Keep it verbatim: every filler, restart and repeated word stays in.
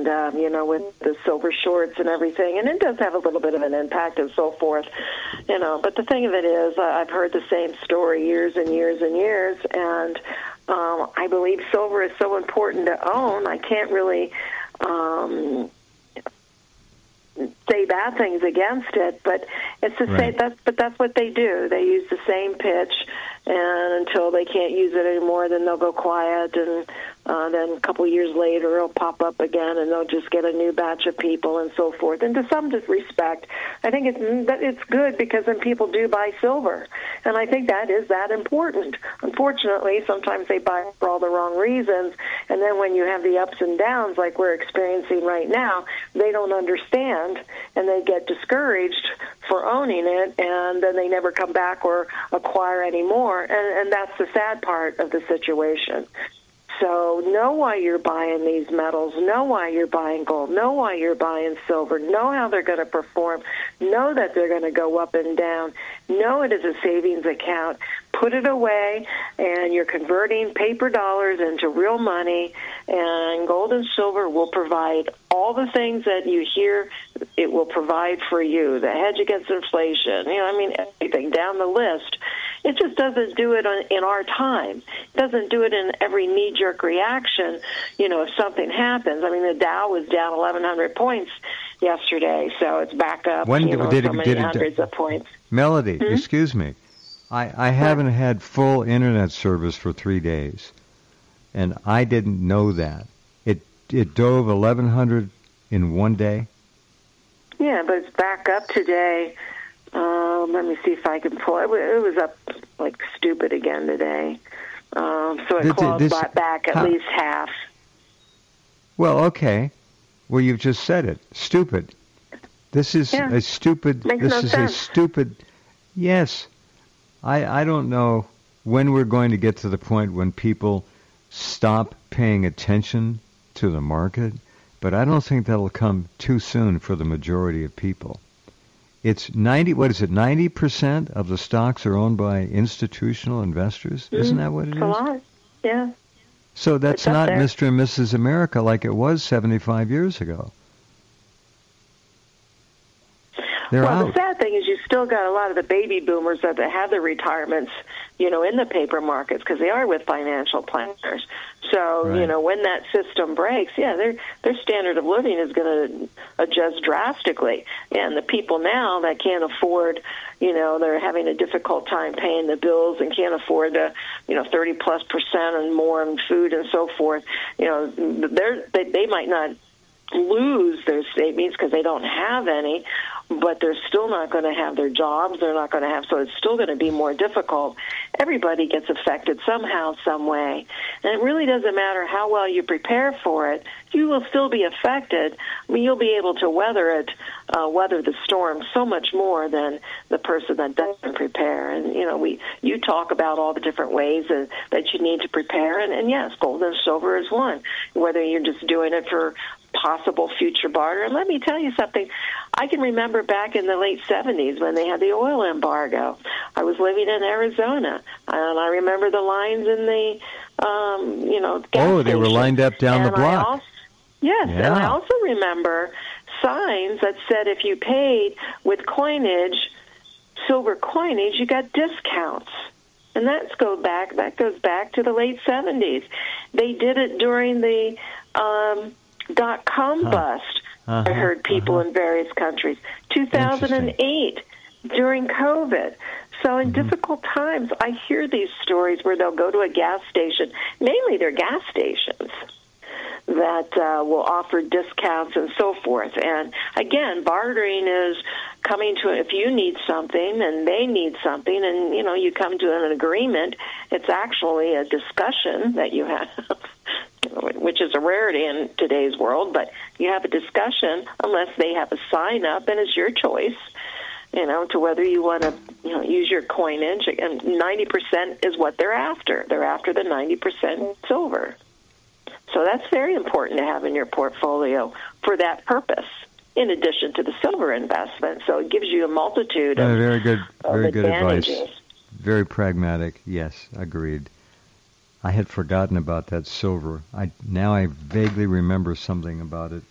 and um, you know, with the silver shorts and everything, and it does have a little bit of an impact and so forth, you know. But the thing of it is, uh, I've heard the same story years and years and years, and um, I believe silver is so important to own. I can't really um, say bad things against it, but it's the right. same. That's but that's what they do. They use the same pitch, and until they can't use it anymore, then they'll go quiet, and uh, then a couple years later it'll pop up again, and they'll just get a new batch of people and so forth. And to some respect, I think it's it's good because then people do buy silver, and I think that is that important. Unfortunately, sometimes they buy it for all the wrong reasons, and then when you have the ups and downs like we're experiencing right now, they don't understand, and they get discouraged for owning it, and then they never come back or acquire any more, and, and that's the sad part of the situation. So know why you're buying these metals, know why you're buying gold, know why you're buying silver, know how they're going to perform, know that they're going to go up and down, know it is a savings account, put it away, and you're converting paper dollars into real money, and gold and silver will provide all the things that you hear it will provide for you, the hedge against inflation, you know, I mean, everything down the list. It just doesn't do it on, in our time. It doesn't do it in every knee-jerk reaction, you know, if something happens. I mean, the Dow was down eleven hundred points yesterday, so it's back up, when you know, did so it, many did it, hundreds of points. Melody, hmm? excuse me. I, I haven't had full Internet service for three days, and I didn't know that. It it dove eleven hundred in one day? Yeah, but it's back up today. Um, let me see if I can pull it. It was up like stupid again today. Um, so it This- clawed this- back at how- least half. Well, okay. Well, you've just said it. Stupid. This is Yeah. a stupid. Makes this no is sense. a stupid. Yes, I I don't know when we're going to get to the point when people stop paying attention to the market, but I don't think that'll come too soon for the majority of people. It's ninety. What is it? Ninety percent of the stocks are owned by institutional investors. Mm, Isn't that what it it's is? a lot. Yeah. So that's It's up not there. Mister and Missus America like it was seventy-five years ago. They're well, out. the sad thing is you still got a lot of the baby boomers that have their retirements, you know, in the paper markets because they are with financial planners. So, Right. you know, when that system breaks, yeah, their their standard of living is going to adjust drastically. And the people now that can't afford, you know, they're having a difficult time paying the bills and can't afford the, you know, thirty plus percent and more in food and so forth. You know, they're, they they might not lose their savings because they don't have any, but they're still not going to have their jobs. They're not going to have, so it's still going to be more difficult. Everybody gets affected somehow, some way. And it really doesn't matter how well you prepare for it. You will still be affected. I mean, you'll be able to weather it, uh, weather the storm so much more than the person that doesn't prepare. And, you know, we, you talk about all the different ways that, that you need to prepare. And, and yes, gold and silver is one, whether you're just doing it for possible future barter. And let me tell you something. I can remember back in the late seventies when they had the oil embargo. I was living in Arizona, and I remember the lines in the, um, you know, gas Oh, they were station. lined up down And the block. I also, yes, Yeah. and I also remember signs that said if you paid with coinage, silver coinage, you got discounts. And that's go back. That goes back to the late seventies. They did it during the um, dot com Huh. bust. Uh-huh. I heard people uh-huh. in various countries. two thousand eight, during COVID. So in Mm-hmm. difficult times, I hear these stories where they'll go to a gas station, mainly they're gas stations, that uh, will offer discounts and so forth. And again, bartering is coming to, if you need something and they need something and, you know, you come to an agreement, it's actually a discussion that you have, which is a rarity in today's world, but you have a discussion unless they have a sign up, and it's your choice, you know, to whether you want to, you know, use your coinage. And ninety percent is what they're after. They're after the ninety percent silver. So that's very important to have in your portfolio for that purpose, in addition to the silver investment. So it gives you a multitude Uh, of, very good, of very good advice. advantages. Very pragmatic. Yes, agreed. I had forgotten about that silver. I now I vaguely remember something about it.